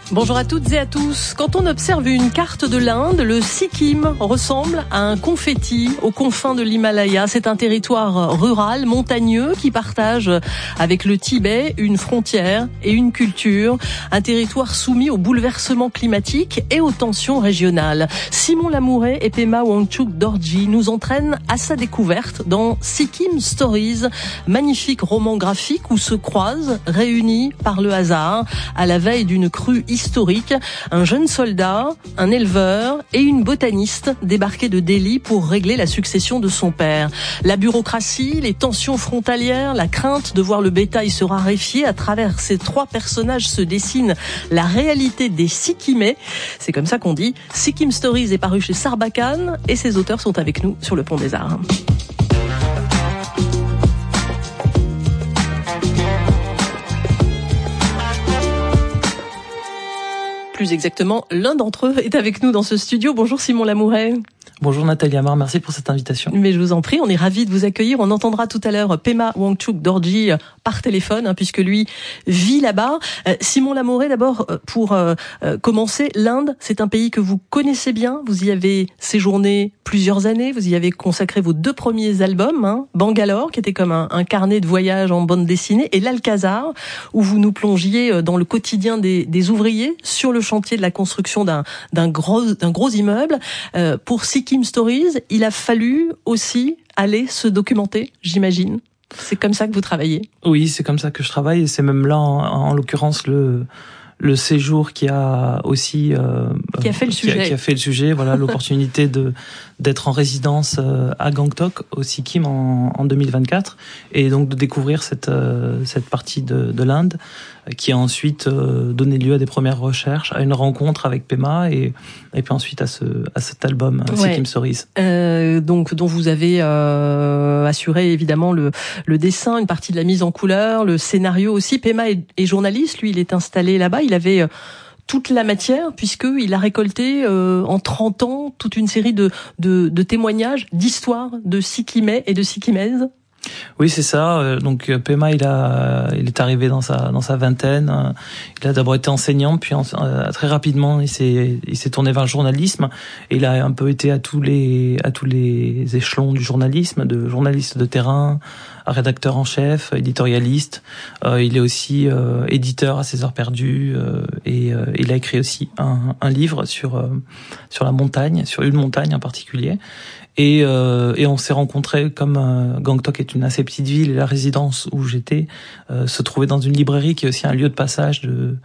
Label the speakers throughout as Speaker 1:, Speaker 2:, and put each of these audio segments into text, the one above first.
Speaker 1: Bonjour à toutes et à tous. Quand on observe une carte de l'Inde, le Sikkim ressemble à un confetti aux confins de l'Himalaya. C'est un territoire rural, montagneux, qui partage avec le Tibet une frontière et une culture. Un territoire soumis aux bouleversements climatiques et aux tensions régionales. Simon Lamouret et Pema Wangchuk Dorji nous entraînent à sa découverte dans Sikkim Stories, magnifique roman graphique où se croisent, réunis par le hasard, à la veille d'une crue historique, un jeune soldat, un éleveur et une botaniste débarqués de Delhi pour régler la succession de son père. La bureaucratie, les tensions frontalières, la crainte de voir le bétail se raréfier, à travers ces trois personnages se dessine la réalité des Sikkimais. C'est comme ça qu'on dit. Sikkim Stories est paru chez Sarbacane et ses auteurs sont avec nous sur le Pont des Arts. Plus exactement, l'un d'entre eux est avec nous dans ce studio. Bonjour Simon Lamouret.
Speaker 2: Bonjour Nathalie Amar, merci pour cette invitation.
Speaker 1: Mais je vous en prie, on est ravis de vous accueillir. On entendra tout à l'heure Pema Wangchuk Dorji par téléphone, puisque lui vit là-bas. Simon Lamouret, d'abord, pour commencer, l'Inde, c'est un pays que vous connaissez bien. Vous y avez séjourné plusieurs années. Vous y avez consacré vos 2 premiers albums, Bangalore, qui était comme un carnet de voyage en bande dessinée, et l'Alcazar, où vous nous plongiez dans le quotidien des ouvriers sur le chantier de la construction d'un gros immeuble. Pour Sikkim Stories, il a fallu aussi aller se documenter, j'imagine. C'est comme ça que vous travaillez?
Speaker 2: Oui, c'est comme ça que je travaille, et c'est même là, en l'occurrence, le séjour qui a aussi
Speaker 1: qui a fait le sujet.
Speaker 2: Qui a fait le sujet, voilà, l'opportunité d'être en résidence à Gangtok au Sikkim en 2024, et donc de découvrir cette partie de l'Inde qui a ensuite donné lieu à des premières recherches, à une rencontre avec Pema et puis ensuite à cet album Sikkim Stories.
Speaker 1: Donc dont vous avez assuré évidemment le dessin, une partie de la mise en couleur, le scénario aussi. Pema est journaliste, lui il est installé là-bas, il avait toute la matière, puisqu'il a récolté en 30 ans toute une série de témoignages, d'histoires de Sikkimais et de Sikkimaises.
Speaker 2: Oui, c'est ça. Donc Pema, il est arrivé dans sa vingtaine. Il a d'abord été enseignant, puis très rapidement, il s'est tourné vers le journalisme. Et il a un peu été à tous les échelons du journalisme, de journaliste de terrain, à rédacteur en chef, éditorialiste. Il est aussi éditeur à ses heures perdues. Et il a écrit aussi un livre sur la montagne, sur une montagne en particulier. Et on s'est rencontrés, comme Gangtok est une assez petite ville, et la résidence où j'étais se trouvait dans une librairie qui est aussi un lieu de passage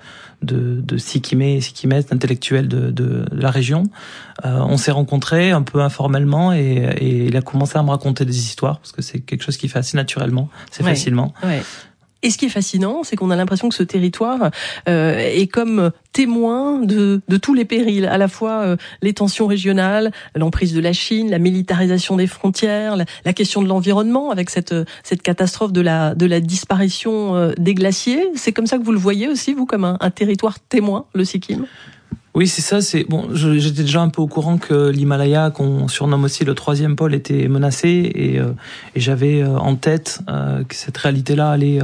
Speaker 2: de Sikkimais et Sikkimaises, d'intellectuels de la région. On s'est rencontrés un peu informellement, et il a commencé à me raconter des histoires, parce que c'est quelque chose qui fait assez naturellement, facilement.
Speaker 1: Ouais. Et ce qui est fascinant, c'est qu'on a l'impression que ce territoire est comme témoin de tous les périls, à la fois les tensions régionales, l'emprise de la Chine, la militarisation des frontières, la question de l'environnement avec cette catastrophe de la disparition des glaciers. C'est comme ça que vous le voyez aussi, vous, comme un territoire témoin, le Sikkim?
Speaker 2: Oui, c'est ça. J'étais déjà un peu au courant que l'Himalaya, qu'on surnomme aussi le 3e pôle, était menacé, et j'avais en tête que cette réalité-là allait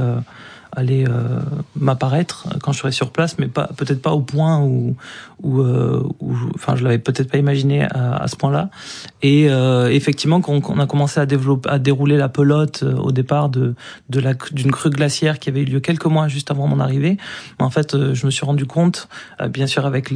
Speaker 2: m'apparaître quand je serais sur place, mais peut-être pas au point où je l'avais peut-être pas imaginé à ce point-là. Et effectivement, quand on a commencé à dérouler la pelote au départ d'une crue glaciaire qui avait eu lieu quelques mois juste avant mon arrivée, en fait, je me suis rendu compte, bien sûr avec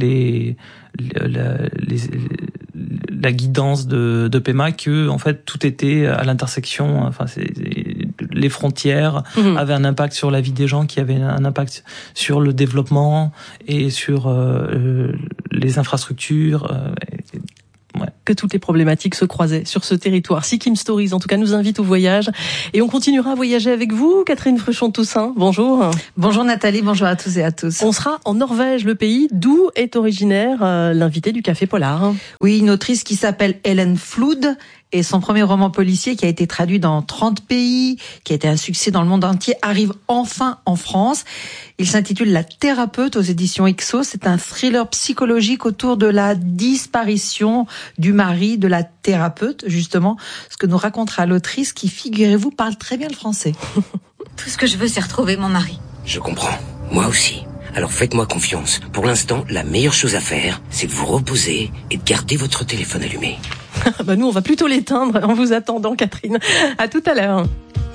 Speaker 2: la guidance de Pema, que en fait tout était à l'intersection. Enfin, les frontières avaient un impact sur la vie des gens, qui avaient un impact sur le développement et sur les infrastructures.
Speaker 1: Que toutes les problématiques se croisaient sur ce territoire. Sikkim Stories, en tout cas, nous invite au voyage. Et on continuera à voyager avec vous, Catherine Fruchon-Toussaint. Bonjour.
Speaker 3: Bonjour Nathalie, bonjour à tous et à tous.
Speaker 1: On sera en Norvège, le pays d'où est originaire l'invité du Café Polar.
Speaker 3: Oui, une autrice qui s'appelle Ellen Flood, et son premier roman policier, qui a été traduit dans 30 pays, qui a été un succès dans le monde entier, arrive enfin en France. Il s'intitule La Thérapeute aux éditions Ixos. C'est un thriller psychologique autour de la disparition du mari de la thérapeute, justement, ce que nous racontera l'autrice qui, figurez-vous, parle très bien le français.
Speaker 4: Tout ce que je veux, c'est retrouver mon mari.
Speaker 5: Je comprends. Moi aussi.
Speaker 4: Alors faites-moi confiance. Pour l'instant, la meilleure chose à faire, c'est de vous reposer et de garder votre téléphone allumé.
Speaker 1: Bah nous, on va plutôt l'éteindre en vous attendant, Catherine. À tout à l'heure.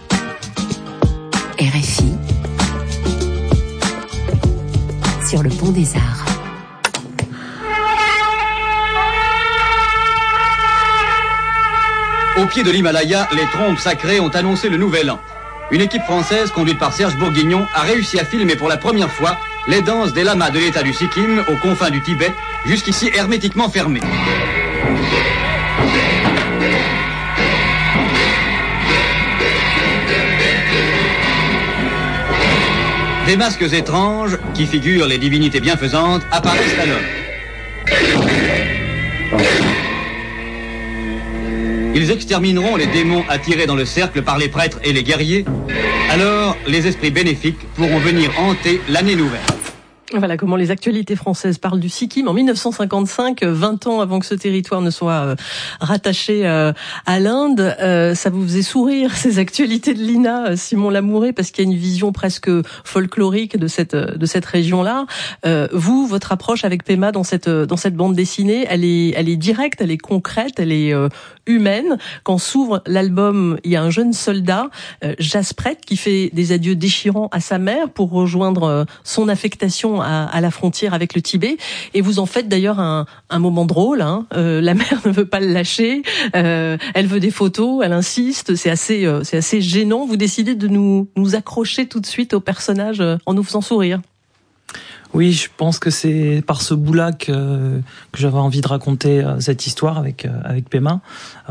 Speaker 5: RFI sur le Pont des Arts.
Speaker 6: Au pied de l'Himalaya, les trompes sacrées ont annoncé le nouvel an. Une équipe française, conduite par Serge Bourguignon, a réussi à filmer pour la première fois les danses des lamas de l'état du Sikkim aux confins du Tibet, jusqu'ici hermétiquement fermées. Des masques étranges, qui figurent les divinités bienfaisantes, apparaissent alors. Ils extermineront les démons attirés dans le cercle par les prêtres et les guerriers. Alors, les esprits bénéfiques pourront venir hanter l'année nouvelle.
Speaker 1: Voilà comment les actualités françaises parlent du Sikkim en 1955, 20 ans avant que ce territoire ne soit rattaché à l'Inde. Ça vous faisait sourire, ces actualités de l'INA, Simon Lamouret, parce qu'il y a une vision presque folklorique de cette région-là. Vous, votre approche avec Pema dans cette bande dessinée, elle est directe, elle est concrète, elle est humaine. Quand s'ouvre l'album, il y a un jeune soldat, Jaspret, qui fait des adieux déchirants à sa mère pour rejoindre son affectation à la frontière avec le Tibet, et vous en faites d'ailleurs un moment drôle. La mère ne veut pas le lâcher, elle veut des photos, elle insiste, c'est assez gênant. Vous décidez de nous accrocher tout de suite au personnage en nous faisant sourire.
Speaker 2: Oui, je pense que c'est par ce bout-là que j'avais envie de raconter cette histoire avec Pema,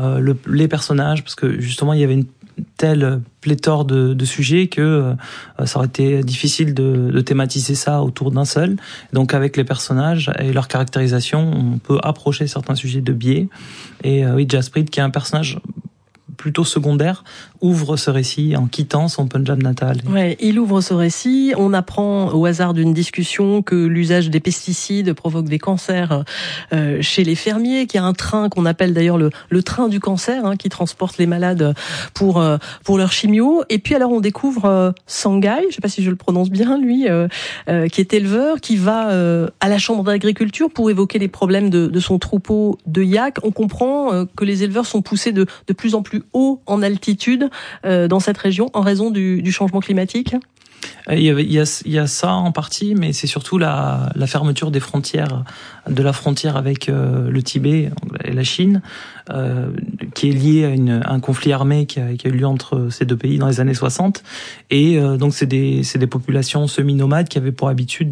Speaker 2: les personnages, parce que justement il y avait une telle pléthore de sujets que ça aurait été difficile de thématiser ça autour d'un seul. Donc avec les personnages et leur caractérisation, on peut approcher certains sujets de biais. Et oui, Jasprit, qui est un personnage plutôt secondaire, ouvre ce récit en quittant son Punjab natal.
Speaker 1: Ouais, il ouvre ce récit. On apprend au hasard d'une discussion que l'usage des pesticides provoque des cancers chez les fermiers, qu'il y a un train qu'on appelle d'ailleurs le train du cancer, qui transporte les malades pour leur chimio. Et puis alors on découvre Sangai, je sais pas si je le prononce bien, lui, qui est éleveur, qui va à la chambre d'agriculture pour évoquer les problèmes de son troupeau de yaks. On comprend que les éleveurs sont poussés de plus en plus haut en altitude dans cette région en raison du changement climatique.
Speaker 2: Il y a ça en partie, mais c'est surtout la fermeture des frontières, de la frontière avec le Tibet et la Chine, qui est liée à un conflit armé qui a eu lieu entre ces deux pays dans les années 60. Et donc c'est des populations semi-nomades qui avaient pour habitude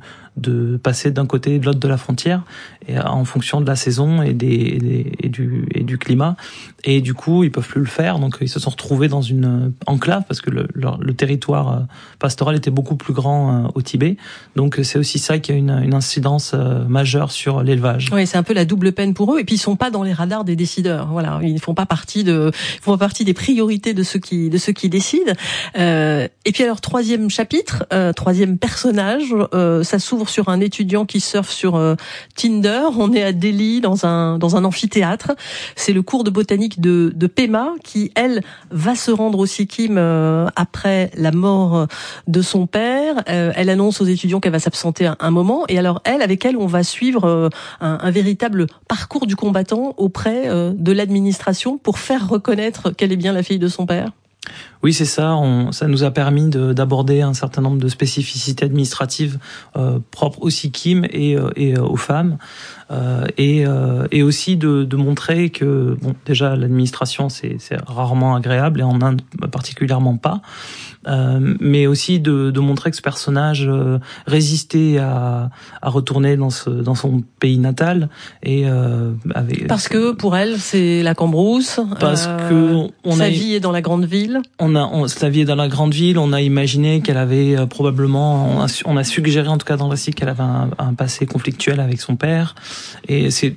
Speaker 2: de passer d'un côté et de l'autre de la frontière, et en fonction de la saison et du climat. Et du coup, ils peuvent plus le faire, donc ils se sont retrouvés dans une enclave parce que le territoire pastoral était beaucoup plus grand au Tibet. Donc c'est aussi ça qui a une incidence majeure sur l'élevage.
Speaker 1: Oui, c'est un peu la double peine pour eux. Et puis ils sont pas dans les radars des décideurs. Voilà, ils font pas partie des priorités de ceux qui décident. Et puis alors troisième chapitre, troisième personnage, ça s'ouvre sur un étudiant qui surfe sur Tinder. On est à Delhi dans un amphithéâtre. C'est le cours de botanique de Pema qui, elle, va se rendre au Sikkim après la mort de son père. Elle annonce aux étudiants qu'elle va s'absenter un moment. Et alors avec elle, on va suivre un véritable parcours du combattant auprès de l'administration pour faire reconnaître qu'elle est bien la fille de son père.
Speaker 2: Oui, c'est ça. Ça nous a permis d'aborder un certain nombre de spécificités administratives propres au Sikkim et aux femmes, et aussi de montrer que déjà l'administration c'est rarement agréable, et en Inde particulièrement pas. Mais aussi de montrer que ce personnage résistait à retourner dans son pays natal, et
Speaker 1: parce que pour elle c'est la cambrousse,
Speaker 2: parce que
Speaker 1: sa vie est dans la grande ville.
Speaker 2: Sa vie est dans la grande ville. On a imaginé qu'elle avait probablement, on a suggéré en tout cas dans le récit qu'elle avait un passé conflictuel avec son père, et c'est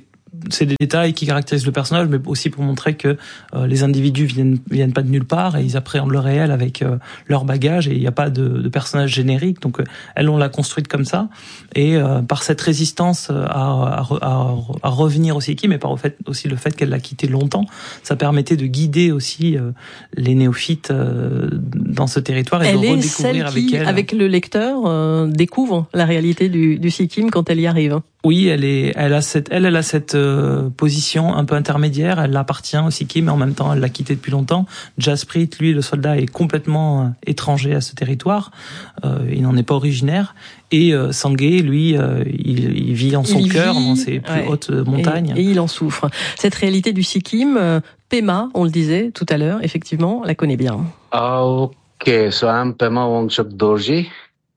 Speaker 2: c'est des détails qui caractérisent le personnage, mais aussi pour montrer que les individus viennent pas de nulle part et ils appréhendent le réel avec leur bagage, et il n'y a pas de personnage générique. Donc elle, on l'a construite comme ça, et par cette résistance à revenir au Sikkim, et par aussi le fait qu'elle l'a quitté longtemps, ça permettait de guider aussi les néophytes dans ce territoire et de redécouvrir avec elle.
Speaker 1: Avec le lecteur, découvre la réalité du Sikkim quand elle y arrive.
Speaker 2: Oui, elle a cette position un peu intermédiaire. Elle appartient au Sikkim, mais en même temps, elle l'a quitté depuis longtemps. Jasprit, lui, le soldat, est complètement étranger à ce territoire. Il n'en est pas originaire. Et Sangay, lui, il vit en son cœur, dans ses plus hautes montagnes.
Speaker 1: Et il en souffre. Cette réalité du Sikkim, Pema, on le disait tout à l'heure, effectivement, la connaît bien.
Speaker 7: Okay, so I'm Pema Wangchuk Dorji.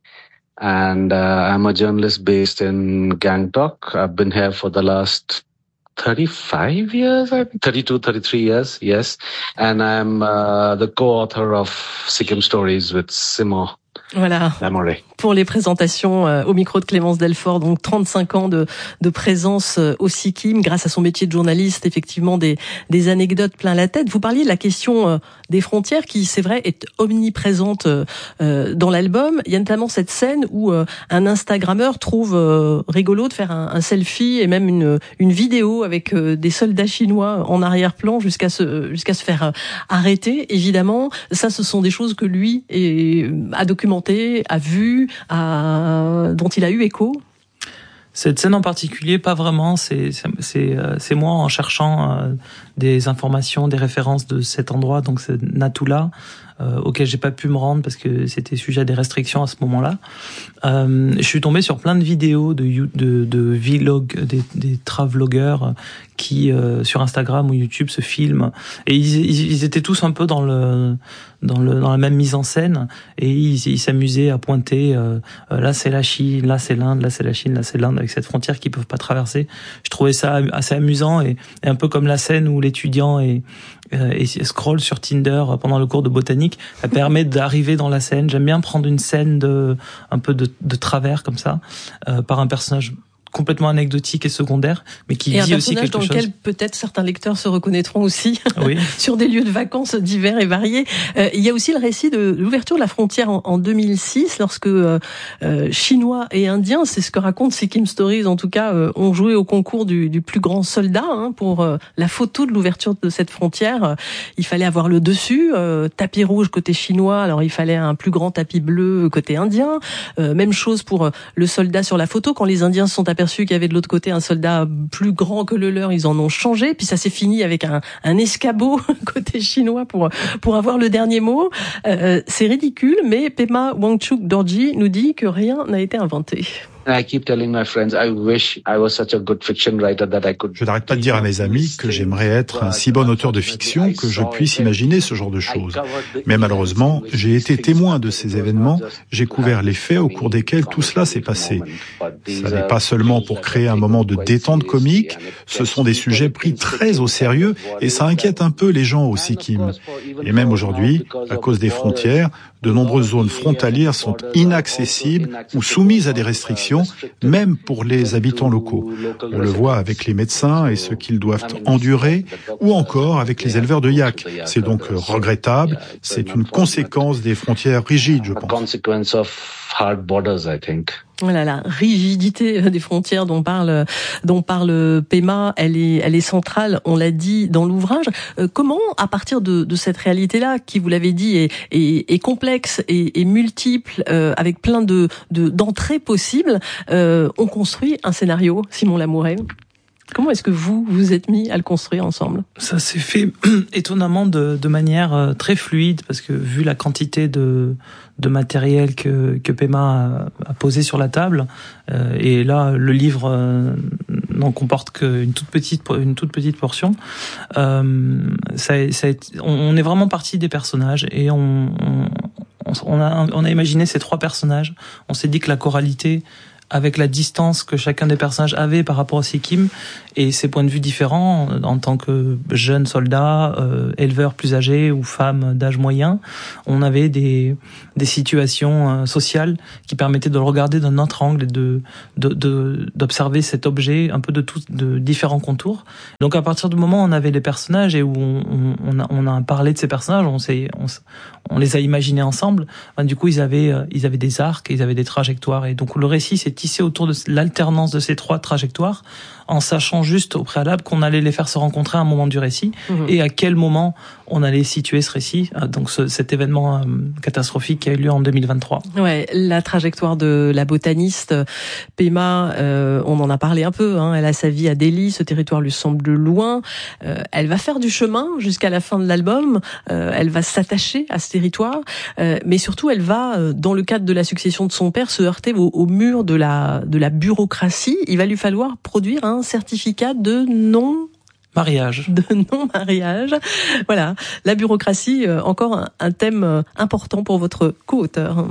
Speaker 7: And I'm a journalist based in Gangtok. I've been here for the last 35 years, I think, 32, 33 years, yes. And I'm the co-author of Sikkim Stories with Simo.
Speaker 1: Voilà. Pour les présentations au micro de Clémence Delfort, donc 35 ans de présence au Sikkim, grâce à son métier de journaliste, effectivement des anecdotes plein la tête. Vous parliez de la question des frontières qui, c'est vrai, est omniprésente dans l'album. Il y a notamment cette scène où un Instagrammeur trouve rigolo de faire un selfie et même une vidéo avec des soldats chinois en arrière-plan jusqu'à se faire arrêter. Évidemment, ça, ce sont des choses que lui a documentées, a vu, dont il a eu écho.
Speaker 2: Cette scène en particulier, pas vraiment. C'est moi en cherchant des informations, des références de cet endroit, donc c'est Natula, auquel j'ai pas pu me rendre parce que c'était sujet à des restrictions à ce moment-là. Je suis tombé sur plein de vidéos de vlog, des travelogueurs qui sur Instagram ou YouTube se filment, et ils étaient tous un peu dans la même mise en scène, et ils s'amusaient à pointer là c'est la Chine, là c'est l'Inde, là c'est la Chine, là c'est l'Inde, avec cette frontière qu'ils peuvent pas traverser. Je trouvais ça assez amusant, et un peu comme la scène où l'étudiant et scroll sur Tinder pendant le cours de botanique. Ça permet d'arriver dans la scène. J'aime bien prendre une scène un peu de travers comme ça, par un personnage complètement anecdotique et secondaire, mais qui dit aussi quelque chose.
Speaker 1: Dans lequel peut-être certains lecteurs se reconnaîtront aussi, oui. Sur des lieux de vacances divers et variés. Il y a aussi le récit de l'ouverture de la frontière en 2006, lorsque Chinois et Indiens, c'est ce que raconte Sikkim Stories en tout cas, ont joué au concours du plus grand soldat pour la photo de l'ouverture de cette frontière. Il fallait avoir le dessus, tapis rouge côté chinois, alors il fallait un plus grand tapis bleu côté indien. Même chose pour le soldat sur la photo, quand les Indiens se sont aperçus qu'il y avait de l'autre côté un soldat plus grand que le leur, ils en ont changé, puis ça s'est fini avec un escabeau côté chinois pour avoir le dernier mot. C'est ridicule, mais Pema Wangchuk Dorji nous dit que rien n'a été inventé.
Speaker 8: Je n'arrête pas de dire à mes amis que j'aimerais être un si bon auteur de fiction que je puisse imaginer ce genre de choses. Mais malheureusement, j'ai été témoin de ces événements, j'ai couvert les faits au cours desquels tout cela s'est passé. Ça n'est pas seulement pour créer un moment de détente comique, ce sont des sujets pris très au sérieux et ça inquiète un peu les gens au Sikkim. Et même aujourd'hui, à cause des frontières, de nombreuses zones frontalières sont inaccessibles ou soumises à des restrictions, même pour les habitants locaux. On le voit avec les médecins et ce qu'ils doivent endurer, ou encore avec les éleveurs de yaks. C'est donc regrettable, c'est une conséquence des frontières rigides, je pense.
Speaker 1: Voilà, la rigidité des frontières dont parle Pema, elle est centrale, on l'a dit dans l'ouvrage. Comment, à partir de cette réalité-là, qui, vous l'avez dit, est complexe et multiple, avec plein d'entrées possibles, on construit un scénario, Simon Lamouret? Comment est-ce que vous êtes mis à le construire ensemble?
Speaker 2: Ça s'est fait étonnamment de manière très fluide, parce que vu la quantité de matériel que Pema a posé sur la table, et là le livre n'en comporte qu'une toute petite portion. On est vraiment parti des personnages, et on a imaginé ces trois personnages. On s'est dit que la choralité avec la distance que chacun des personnages avait par rapport au Sikkim et ses points de vue différents en tant que jeune soldat, éleveur plus âgé ou femme d'âge moyen, on avait des situations sociales qui permettaient de le regarder d'un autre angle et d'observer cet objet un peu de différents contours. Donc à partir du moment où on avait les personnages et où on a parlé de ces personnages, on les a imaginés ensemble. Du coup, ils avaient des arcs, ils avaient des trajectoires et donc le récit s'est tissé autour de l'alternance de ces 3 trajectoires, en sachant juste au préalable qu'on allait les faire se rencontrer à un moment du récit et à quel moment on allait situer ce récit, donc cet événement catastrophique qui a eu lieu en 2023.
Speaker 1: Ouais, la trajectoire de la botaniste Pema, on en a parlé un peu, elle a sa vie à Delhi, ce territoire lui semble loin, elle va faire du chemin jusqu'à la fin de l'album, elle va s'attacher à ce territoire, mais surtout elle va, dans le cadre de la succession de son père, se heurter au mur de la bureaucratie. Il va lui falloir produire un certificat de non-mariage. Voilà, la bureaucratie, encore un thème important pour votre co-auteur.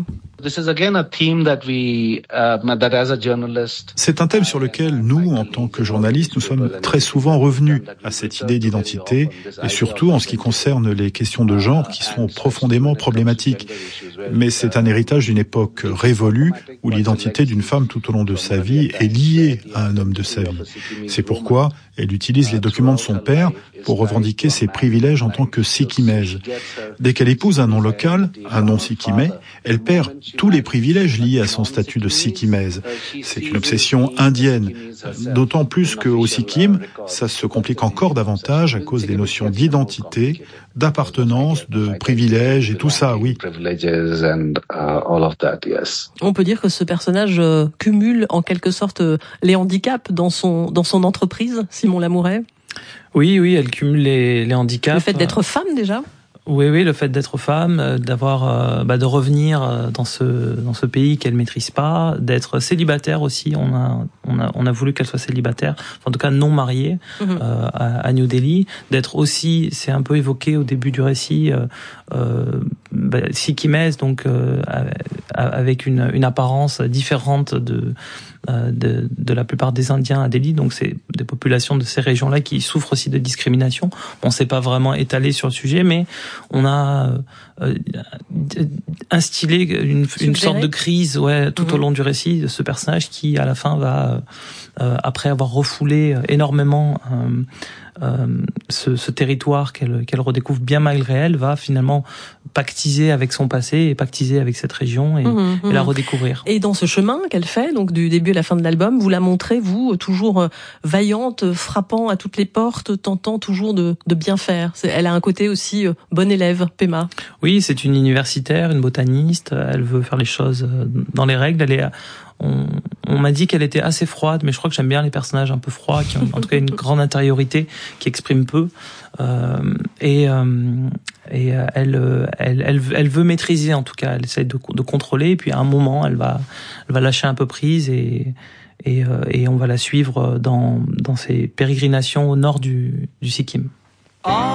Speaker 8: C'est un thème sur lequel nous, en tant que journalistes, nous sommes très souvent revenus à cette idée d'identité, et surtout en ce qui concerne les questions de genre qui sont profondément problématiques. Mais c'est un héritage d'une époque révolue où l'identité d'une femme tout au long de sa vie est liée à un homme de sa vie. C'est pourquoi elle utilise les documents de son père pour revendiquer ses privilèges en tant que Sikkimaise. Dès qu'elle épouse un nom local, un non Sikkimais, elle perd tous les privilèges liés à son statut de Sikkimaise. C'est une obsession indienne, d'autant plus qu'au Sikkim, ça se complique encore davantage à cause des notions d'identité, d'appartenance, de privilèges et tout ça, oui.
Speaker 1: On peut dire que ce personnage cumule en quelque sorte les handicaps dans son entreprise, Simon Lamouret.
Speaker 2: Oui, elle cumule les handicaps.
Speaker 1: Le fait d'être femme déjà.
Speaker 2: Oui, le fait d'être femme, de revenir dans ce pays qu'elle maîtrise pas, d'être célibataire aussi. On a voulu qu'elle soit célibataire, en tout cas non mariée, à New Delhi. D'être aussi, c'est un peu évoqué au début du récit, Sikkimaise, donc avec une apparence différente de la plupart des Indiens à Delhi, donc c'est des populations de ces régions-là qui souffrent aussi de discrimination. On s'est pas vraiment étalé sur le sujet, mais on a instillé une sorte de crise, tout au long du récit de ce personnage qui, à la fin, va après avoir refoulé énormément ce territoire qu'elle redécouvre bien malgré elle, va finalement pactiser avec son passé et pactiser avec cette région et la redécouvrir.
Speaker 1: Et dans ce chemin qu'elle fait, donc du début à la fin de l'album, vous la montrez, vous, toujours vaillante, frappant à toutes les portes, tentant toujours de bien faire. Elle a un côté aussi bon élève, Pema.
Speaker 2: Oui, c'est une universitaire, une botaniste, elle veut faire les choses dans les règles, on m'a dit qu'elle était assez froide, mais je crois que j'aime bien les personnages un peu froids, qui ont en tout cas une grande intériorité, qui expriment peu. Elle veut maîtriser, en tout cas, elle essaie de contrôler, et puis à un moment, elle va lâcher un peu prise et on va la suivre dans ses pérégrinations au nord du Sikkim.